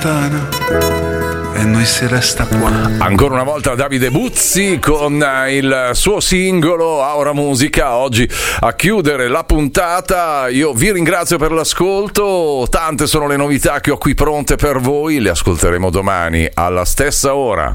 e noi si resta qua. Ancora una volta Davide Buzzi con il suo singolo Aura Musica, oggi a chiudere la puntata. Io vi ringrazio per l'ascolto, tante sono le novità che ho qui pronte per voi, le ascolteremo domani alla stessa ora.